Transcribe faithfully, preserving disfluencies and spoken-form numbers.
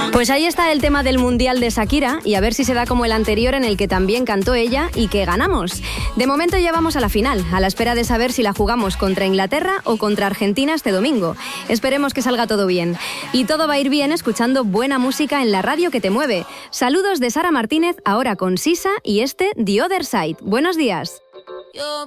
Pues ahí está el tema del Mundial de Shakira y a ver si se da como el anterior en el que también cantó ella y que ganamos. De momento ya vamos a la final, a la espera de saber si la jugamos contra Inglaterra o contra Argentina este domingo. Esperemos que salga todo bien. Y todo va a ir bien escuchando buena música en la radio que te mueve. Saludos de Sara Martínez, ahora con Sisa y este The Other Side. Buenos días. Yo